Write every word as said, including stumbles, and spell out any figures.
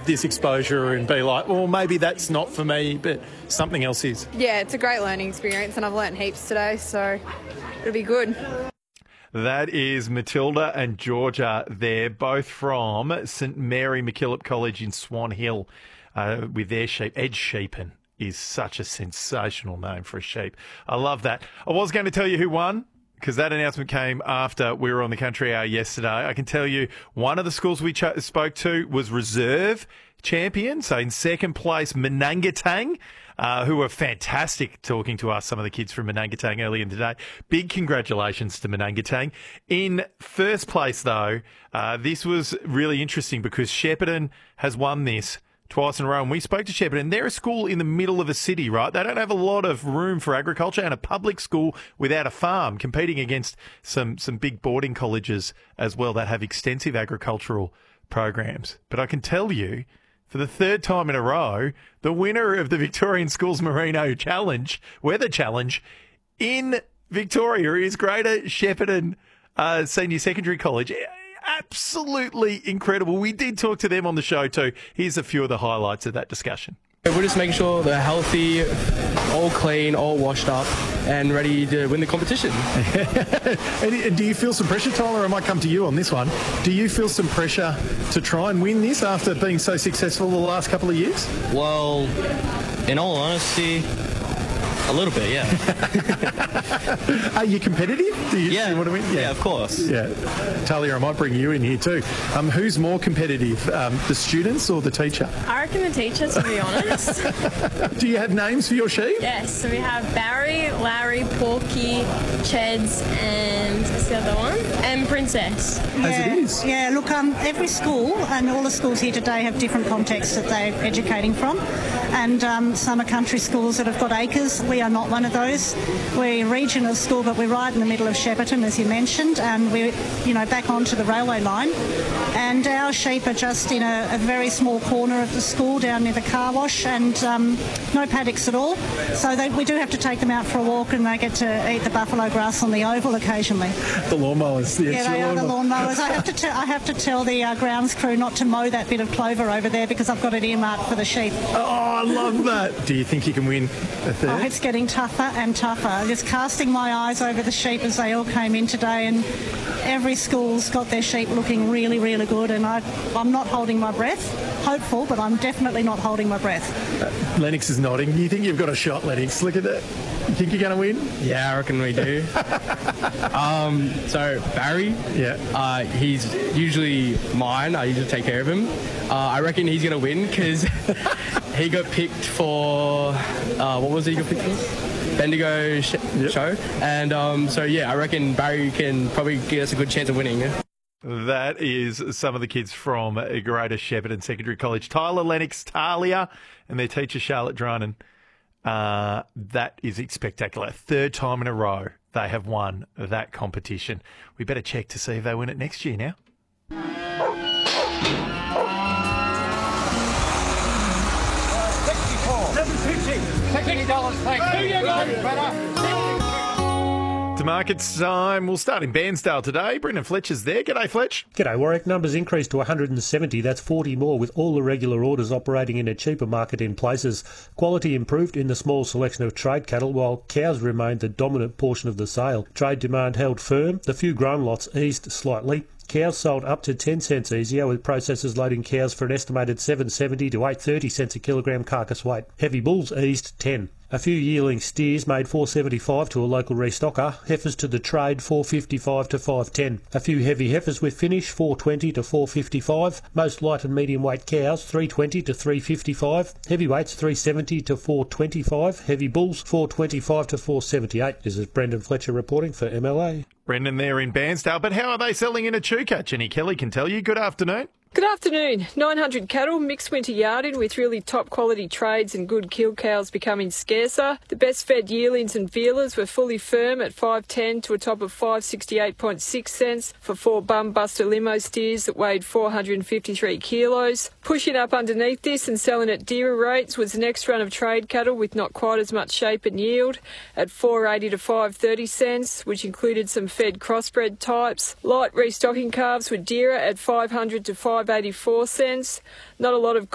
this exposure and be like, well, maybe that's not for me, but something else is? Yeah, it's a great learning experience and I've learnt heaps today, so it'll be good. That is Matilda and Georgia. They're both from St Mary MacKillop College in Swan Hill uh, with their sheep. Ed Sheepen is such a sensational name for a sheep. I love that. I was going to tell you who won, because that announcement came after we were on the Country Hour yesterday. I can tell you one of the schools we ch- spoke to was reserve champion. So in second place, Menangatang, uh, who were fantastic talking to us, some of the kids from Menangatang earlier today. Big congratulations to Menangatang. In first place, though, uh, this was really interesting because Shepparton has won this twice in a row. And we spoke to Shepparton. They're a school in the middle of a city, right? They don't have a lot of room for agriculture, and a public school without a farm, competing against some, some big boarding colleges as well that have extensive agricultural programs. But I can tell you, for the third time in a row, the winner of the Victorian Schools Merino Challenge, Weather Challenge, in Victoria is Greater Shepparton uh, Senior Secondary College. Absolutely incredible. We did talk to them on the show too. Here's a few of the highlights of that discussion. We're just making sure they're healthy, all clean, all washed up, and ready to win the competition. And do you feel some pressure, Tyler? I might come to you on this one. Do you feel some pressure to try and win this after being so successful the last couple of years? Well, in all honesty, a little bit, yeah. Are you competitive? Do you, yeah. Do you want to win? Yeah. yeah, of course. Yeah. Talia, I might bring you in here too. Um, who's more competitive, um, the students or the teacher? I reckon the teacher, to be honest. Do you have names for your sheep? Yes, so we have Barry, Larry, Porky, Cheds, and what's the other one? And Princess. Yeah, As it is. Yeah, look, um, every school and all the schools here today have different contexts that they're educating from. And um, some are country schools that have got acres. We are not one of those. We're a regional school, but we're right in the middle of Shepparton, as you mentioned, and we're, you know, back onto the railway line. And our sheep are just in a, a very small corner of the school down near the car wash, and um, no paddocks at all. So they, we do have to take them out for a walk, and they get to eat the buffalo grass on the oval occasionally. The lawnmowers. The yeah, they are the lawnmowers. I have to te- I have to tell the uh, grounds crew not to mow that bit of clover over there because I've got it earmarked for the sheep. Oh, I love that. Do you think you can win a third? Oh, it's getting tougher and tougher. Just casting my eyes over the sheep as they all came in today, and every school's got their sheep looking really, really good, and I, I'm not holding my breath. Hopeful, but I'm definitely not holding my breath. Uh, Lennox is nodding. You think you've got a shot, Lennox? Look at that. You think you're going to win? Yeah, I reckon we do. um, so, Barry, yeah, uh, he's usually mine. I usually take care of him. Uh, I reckon he's going to win because he got picked for, uh, what was he got picked for? Bendigo sh- yep. show. And um, so, yeah, I reckon Barry can probably give us a good chance of winning. That is some of the kids from Greater Shepparton Secondary College. Tyler, Lennox, Talia, and their teacher, Charlotte Dranen. Uh, that is spectacular. Third time in a row they have won that competition. We better check to see if they win it next year now. sixty dollars, thank you. To markets time, we'll start in Bairnsdale today. Brendan Fletcher's there. G'day, Fletch. G'day, Warwick. Numbers increased to one hundred seventy. That's forty more, with all the regular orders operating in a cheaper market in places. Quality improved in the small selection of trade cattle, while cows remained the dominant portion of the sale. Trade demand held firm. The few grown lots eased slightly. Cows sold up to ten cents easier, with processors loading cows for an estimated seven seventy to eight thirty cents a kilogram carcass weight. Heavy bulls eased ten. A few yearling steers made four seventy-five to a local restocker. Heifers to the trade four fifty-five to five ten. A few heavy heifers with finish four twenty to four fifty-five. Most light and medium weight cows three twenty to three fifty-five. Heavyweights three seventy to four twenty-five. Heavy bulls four twenty-five to four seventy-eight. This is Brendan Fletcher reporting for M L A. Brendan there in Bairnsdale. But how are they selling in Echuca? Jenny Kelly can tell you. Good afternoon. Good afternoon. nine hundred cattle, mixed winter yarded with really top quality trades and good kill cows becoming scarcer. The best fed yearlings and vealers were fully firm at five ten to a top of five sixty-eight point six cents for four bum buster limo steers that weighed four hundred fifty-three kilos. Pushing up underneath this and selling at dearer rates was the next run of trade cattle with not quite as much shape and yield at four eighty to five thirty cents, which included some fed crossbred types. Light restocking calves were dearer at five hundred to five eighty-four cents. Not a lot of